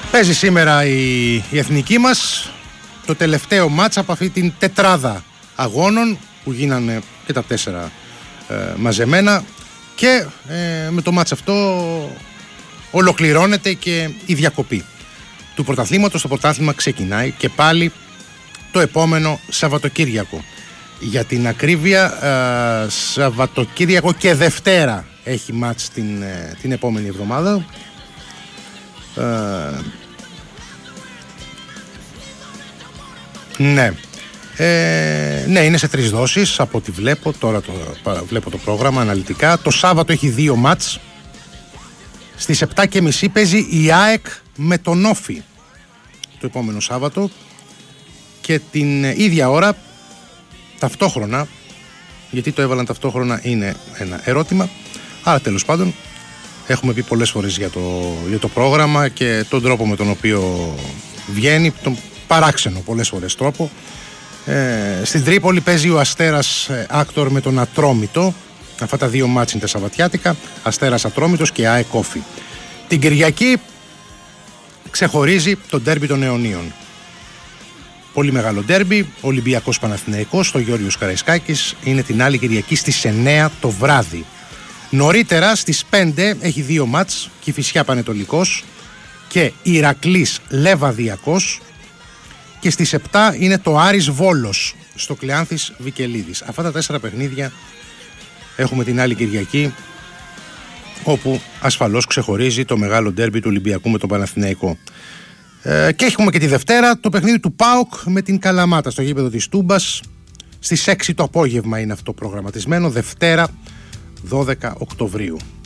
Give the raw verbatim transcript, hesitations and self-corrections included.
Παίζει σήμερα η, η εθνική μας το τελευταίο μάτς από αυτή την τετράδα αγώνων που γίνανε και τα τέσσερα ε, μαζεμένα και ε, με το μάτς αυτό ολοκληρώνεται και η διακοπή του πρωταθλήματος. Το πρωτάθλημα ξεκινάει και πάλι το επόμενο Σαββατοκύριακο. Για την ακρίβεια, ε, Σαββατοκύριακο και Δευτέρα έχει μάτς την, ε, την επόμενη εβδομάδα. Ε, ναι. Ε, ναι, είναι σε τρεις δόσεις από ό,τι βλέπω. Τώρα το, βλέπω το πρόγραμμα αναλυτικά. Το Σάββατο έχει δύο μάτς. Στις επτά και μισή παίζει η ΑΕΚ με τον Όφι το επόμενο Σάββατο. Και την ίδια ώρα, ταυτόχρονα, γιατί το έβαλαν ταυτόχρονα είναι ένα ερώτημα, αλλά τέλος πάντων έχουμε πει πολλές φορές για το, για το πρόγραμμα και τον τρόπο με τον οποίο βγαίνει, τον παράξενο πολλές φορές τρόπο. Ε, στην Τρίπολη παίζει ο Αστέρας Άκτορ με τον Ατρόμητο. Αυτά τα δύο μάτς είναι τα Σαββατιάτικα, Αστέρας Ατρόμητος και ΑΕΚ Όφι. Την Κυριακή ξεχωρίζει το ντέρμπι των Αιωνίων. Πολύ μεγάλο ντέρμπι, Ολυμπιακός Παναθηναϊκός στο Γεώργιος Καραϊσκάκης, είναι την άλλη Κυριακή στις εννιά το βράδυ. Νωρίτερα στις πέντε έχει δύο μάτς, Κηφισιά Πανετολικός και Ηρακλής Λεβαδιακός, και στις επτά είναι το Άρης Βόλος στο Κλεάνθης Βικελίδης. Αυτά τα τέσσερα παιχνίδια έχουμε την άλλη Κυριακή, όπου ασφαλώς ξεχωρίζει το μεγάλο ντέρμπι του Ολυμπιακού με τον Παναθηναϊκό. Ε, και έχουμε και τη Δευτέρα το παιχνίδι του ΠΑΟΚ με την Καλαμάτα στο γήπεδο της Τούμπας. Στις έξι το απόγευμα είναι αυτό προγραμματισμένο, Δευτέρα δώδεκα Οκτωβρίου.